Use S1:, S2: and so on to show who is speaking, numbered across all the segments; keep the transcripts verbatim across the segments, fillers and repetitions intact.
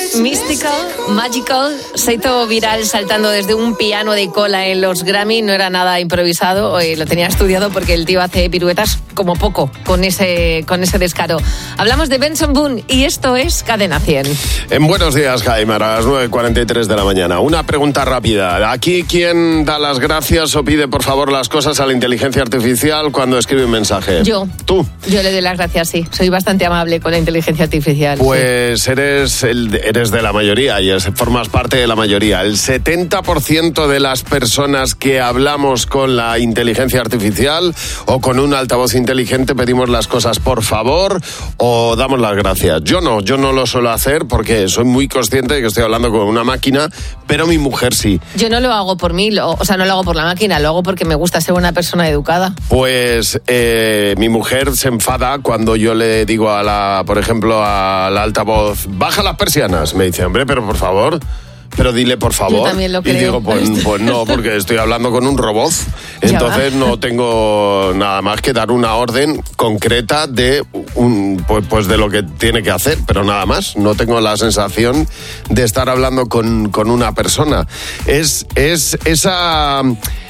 S1: Mystical, Magical, se hizo viral saltando desde un piano de cola en los Grammy. No era nada improvisado, lo tenía estudiado porque el tío hace piruetas como poco con ese, con ese descaro. Hablamos de Benson Boone y esto es Cadena cien.
S2: En Buenos Días, Jaime, a las nueve cuarenta y tres de la mañana. Una pregunta rápida. ¿Aquí quién da las gracias o pide por favor las cosas a la inteligencia artificial cuando escribe un mensaje?
S1: Yo.
S2: ¿Tú?
S1: Yo le doy las gracias, sí. Soy bastante amable con la inteligencia artificial.
S2: Pues
S1: sí.
S2: eres, el, eres de la mayoría y es, formas parte de la mayoría. El setenta por ciento de las personas que hablamos con la inteligencia artificial o con un altavoz inteligente pedimos las cosas por favor o damos las gracias. Yo no, yo no lo suelo hacer porque soy muy consciente de que estoy hablando con una máquina, pero mi mujer sí.
S1: Yo no lo hago por mí, lo, o sea, no lo hago por la máquina, lo hago porque me gusta ser una persona educada.
S2: Pues eh, mi mujer se enfada cuando yo le digo a la, por ejemplo, a la altavoz, baja las persianas. Me dice, hombre, pero por favor, pero dile por favor.
S1: Yo también lo creo.
S2: Y digo, pues, pues no, porque estoy hablando con un robot. Entonces no tengo nada más que dar una orden concreta de un, pues, pues de lo que tiene que hacer, pero nada más. No tengo la sensación de estar hablando con, con una persona. Es, es esa,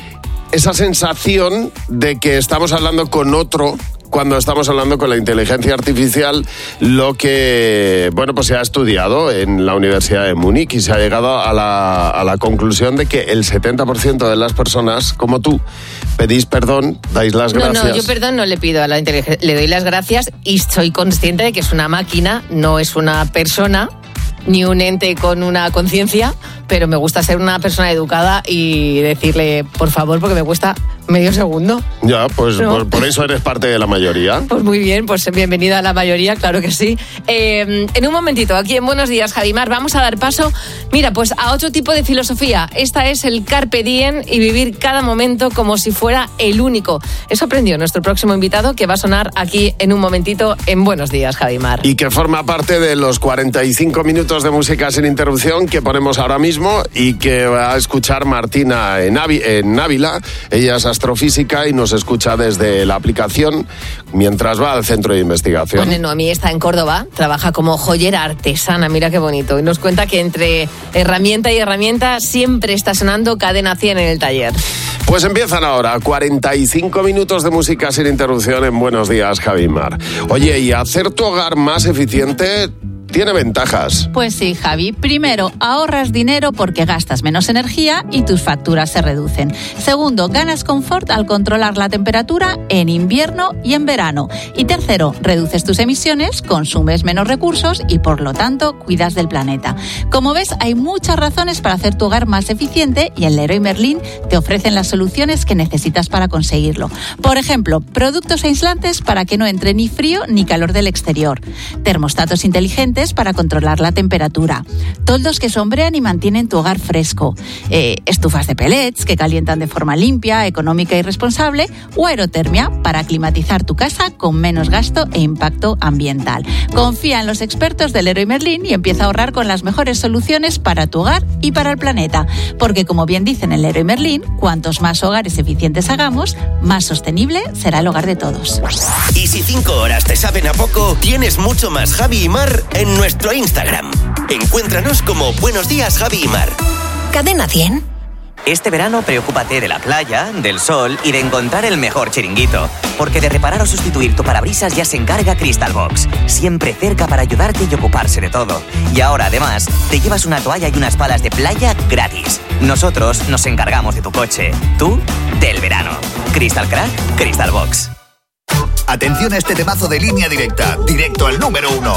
S2: esa sensación de que estamos hablando con otro cuando estamos hablando con la inteligencia artificial, lo que, bueno, pues se ha estudiado en la Universidad de Múnich y se ha llegado a la, a la conclusión de que el setenta por ciento de las personas, como tú, pedís perdón, dais las gracias.
S1: No, no, yo perdón no le pido a la inteligencia, le doy las gracias y soy consciente de que es una máquina, no es una persona, ni un ente con una conciencia, pero me gusta ser una persona educada y decirle por favor porque me cuesta medio segundo.
S2: Ya, pues ¿no? por, por eso eres parte de la mayoría.
S1: Pues muy bien, pues bienvenida a la mayoría, claro que sí. Eh, en un momentito, aquí en Buenos Días, Javimar, vamos a dar paso, mira, pues a otro tipo de filosofía. Esta es el Carpe Diem y vivir cada momento como si fuera el único. Eso aprendió nuestro próximo invitado, que va a sonar aquí en un momentito en Buenos Días, Javimar.
S2: Y que forma parte de los cuarenta y cinco minutos de música sin interrupción que ponemos ahora mismo y que va a escuchar Martina en, Avi, en Ávila. Ella es astrofísica y nos escucha desde la aplicación mientras va al centro de investigación.
S1: Bueno, Noemí está en Córdoba, trabaja como joyera artesana, mira qué bonito. Y nos cuenta que entre herramienta y herramienta siempre está sonando Cadena cien en el taller.
S2: Pues empiezan ahora cuarenta y cinco minutos de música sin interrupción en Buenos Días, Javimar. Oye, y hacer tu hogar más eficiente tiene ventajas.
S3: Pues sí, Javi. Primero, ahorras dinero porque gastas menos energía y tus facturas se reducen. Segundo, ganas confort al controlar la temperatura en invierno y en verano. Y tercero, reduces tus emisiones, consumes menos recursos y por lo tanto cuidas del planeta. Como ves, hay muchas razones para hacer tu hogar más eficiente y en Leroy Merlin te ofrecen las soluciones que necesitas para conseguirlo. Por ejemplo, productos aislantes para que no entre ni frío ni calor del exterior. Termostatos inteligentes para controlar la temperatura, toldos que sombrean y mantienen tu hogar fresco, eh, estufas de pellets que calientan de forma limpia, económica y responsable, o aerotermia para climatizar tu casa con menos gasto e impacto ambiental. Confía en los expertos del Leroy Merlin y empieza a ahorrar con las mejores soluciones para tu hogar y para el planeta, porque como bien dicen en Leroy Merlin, cuantos más hogares eficientes hagamos, más sostenible será el hogar de todos.
S4: Y si cinco horas te saben a poco, tienes mucho más Javi y Mar en nuestro Instagram. Encuéntranos como Buenos Días, Javi y Mar.
S5: Cadena cien.
S6: Este verano preocúpate de la playa, del sol y de encontrar el mejor chiringuito. Porque de reparar o sustituir tu parabrisas ya se encarga Crystal Box. Siempre cerca para ayudarte y ocuparse de todo. Y ahora, además, te llevas una toalla y unas palas de playa gratis. Nosotros nos encargamos de tu coche. Tú, del verano. Crystal Crack, Crystal Box.
S7: Atención a este temazo de Línea Directa, directo al número uno.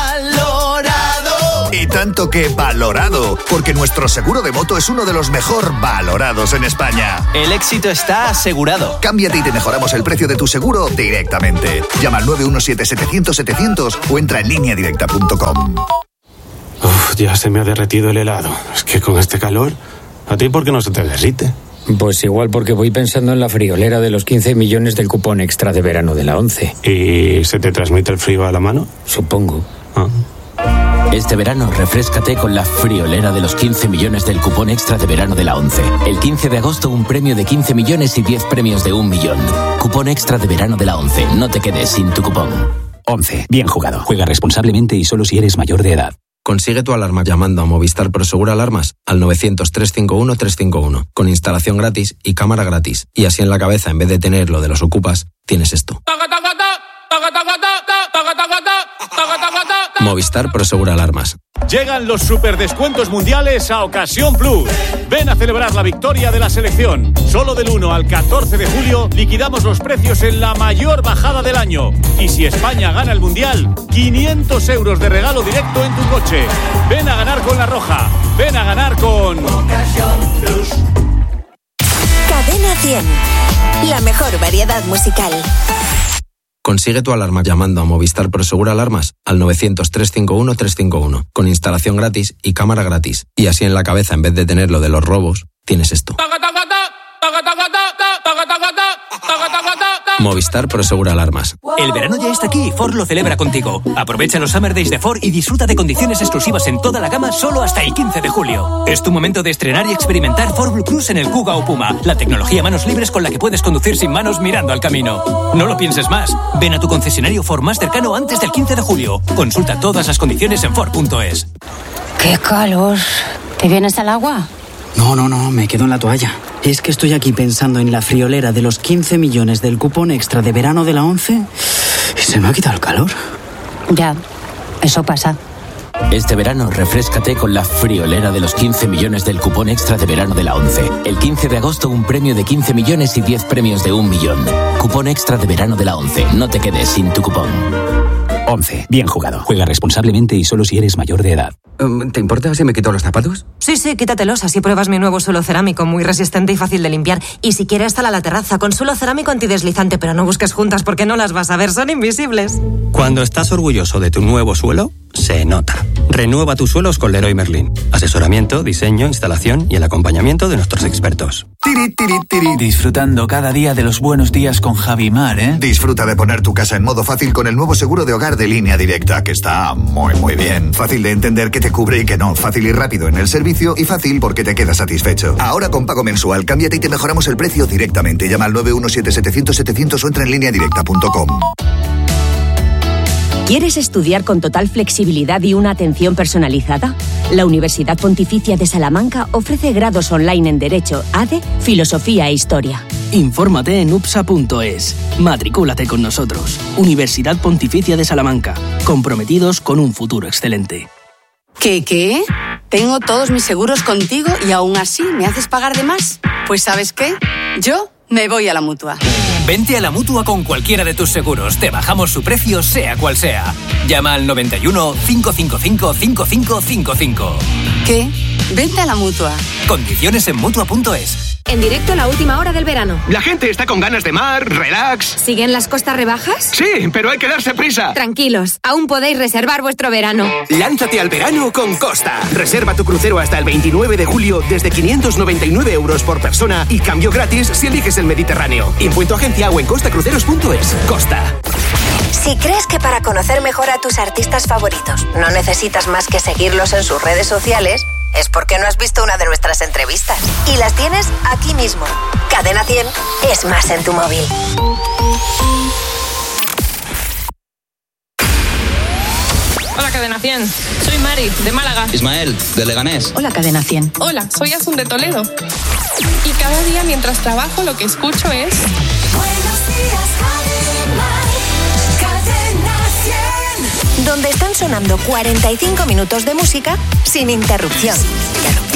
S7: ¡Valorado! Y tanto que valorado, porque nuestro seguro de moto es uno de los mejor valorados en España.
S8: El éxito está asegurado.
S7: Cámbiate y te mejoramos el precio de tu seguro directamente. Llama al nueve uno siete, setecientos, setecientos o entra en línea directa punto com.
S9: Uf, ya se me ha derretido el helado. Es que con este calor, ¿a ti por qué no se te derrite?
S10: Pues igual porque voy pensando en la friolera de los quince millones del cupón extra de verano de la ONCE.
S9: ¿Y se te transmite el frío a la mano?
S10: Supongo.
S9: Ah.
S11: Este verano, refréscate con la friolera de los quince millones del cupón extra de verano de la ONCE. El quince de agosto, un premio de quince millones y diez premios de un millón. Cupón extra de verano de la ONCE. No te quedes sin tu cupón.
S12: ONCE. Bien jugado. Juega responsablemente y solo si eres mayor de edad.
S5: Consigue tu alarma llamando a Movistar Prosegur Alarmas al novecientos, trescientos cincuenta y uno, trescientos cincuenta y uno, con instalación gratis y cámara gratis. Y así en la cabeza, en vez de tener lo de los ocupas, tienes esto. Movistar Prosegur Alarmas.
S12: Llegan los superdescuentos mundiales a Ocasión Plus. Ven a celebrar la victoria de la selección. Solo del uno al catorce de julio liquidamos los precios en la mayor bajada del año. Y si España gana el mundial, quinientos euros de regalo directo en tu coche. Ven a ganar con La Roja. Ven a ganar con Ocasión Plus.
S13: Cadena cien. La mejor variedad musical.
S5: Consigue tu alarma llamando a Movistar Prosegur Alarmas al novecientos, trescientos cincuenta y uno, trescientos cincuenta y uno, con instalación gratis y cámara gratis. Y así en la cabeza, en vez de tener lo de los robos, tienes esto. Movistar Prosegur Alarmas.
S14: El verano ya está aquí y Ford lo celebra contigo. Aprovecha los Summer Days de Ford y disfruta de condiciones exclusivas en toda la gama solo hasta el quince de julio. Es tu momento de estrenar y experimentar Ford Blue Cruise en el Kuga o Puma, la tecnología manos libres con la que puedes conducir sin manos mirando al camino. No lo pienses más. Ven a tu concesionario Ford más cercano antes del quince de julio. Consulta todas las condiciones en Ford punto es.
S15: ¡Qué calor! ¿Te vienes al agua?
S16: No, no, no, me quedo en la toalla. Es que estoy aquí pensando en la friolera de los quince millones del cupón extra de verano de la once y se me ha quitado el calor.
S15: Ya, eso pasa.
S11: Este verano, refréscate con la friolera de los quince millones del cupón extra de verano de la once. El quince de agosto, un premio de quince millones y diez premios de un millón. Cupón extra de verano de la once. No te quedes sin tu cupón.
S17: once. Bien jugado. Juega responsablemente y solo si eres mayor de edad.
S18: ¿Te importa si me quito los zapatos?
S19: Sí, sí, quítatelos. Así pruebas mi nuevo suelo cerámico, muy resistente y fácil de limpiar. Y si quieres, sal a la terraza con suelo cerámico antideslizante, pero no busques juntas porque no las vas a ver, son invisibles.
S20: Cuando estás orgulloso de tu nuevo suelo, se nota. Renueva tus suelos con Leroy Merlin. Asesoramiento, diseño, instalación y el acompañamiento de nuestros expertos.
S7: Tiri, tiri, tiri.
S8: Disfrutando cada día de los buenos días con Javi Mar, ¿eh?
S7: Disfruta de poner tu casa en modo fácil con el nuevo seguro de hogar de Línea Directa, que está muy, muy bien. Fácil de entender que te cubre y que no. Fácil y rápido en el servicio y fácil porque te quedas satisfecho. Ahora con pago mensual, cámbiate y te mejoramos el precio directamente. Llama al nueve uno siete, setecientos, setecientos o entra en línea directa punto com.
S21: ¿Quieres estudiar con total flexibilidad y una atención personalizada? La Universidad Pontificia de Salamanca ofrece grados online en Derecho, A D E, Filosofía e Historia.
S16: Infórmate en upsa punto es. Matricúlate con nosotros. Universidad Pontificia de Salamanca. Comprometidos con un futuro excelente.
S22: ¿Qué, qué? Tengo todos mis seguros contigo y aún así me haces pagar de más. Pues ¿sabes qué? Yo me voy a la Mutua.
S14: Vente a la Mutua con cualquiera de tus seguros. Te bajamos su precio, sea cual sea. Llama al noventa y uno, cinco cinco cinco, cinco cinco cinco cinco.
S22: ¿Qué? Vente a la Mutua.
S14: Condiciones en Mutua punto es.
S23: En directo la última hora del verano.
S24: La gente está con ganas de mar, relax.
S23: ¿Siguen las costas rebajas?
S24: Sí, pero hay que darse prisa.
S23: Tranquilos, aún podéis reservar vuestro verano.
S24: Lánzate al verano con Costa. Reserva tu crucero hasta el veintinueve de julio desde quinientos noventa y nueve euros por persona y cambio gratis si eliges el Mediterráneo. Impuesto agencia o en costa cruceros punto es. Costa.
S13: Si crees que para conocer mejor a tus artistas favoritos no necesitas más que seguirlos en sus redes sociales, es porque no has visto una de nuestras entrevistas. Y las tienes aquí mismo. Cadena cien es más en tu móvil.
S1: Hola, Cadena cien. Soy Mari, de Málaga.
S25: Ismael, de Leganés.
S3: Hola, Cadena cien.
S26: Hola, soy Asun de Toledo. Y cada día mientras trabajo lo que escucho es...
S13: Buenos días, Javi Mar. Cadena cien. Donde están sonando cuarenta y cinco minutos de música sin interrupción.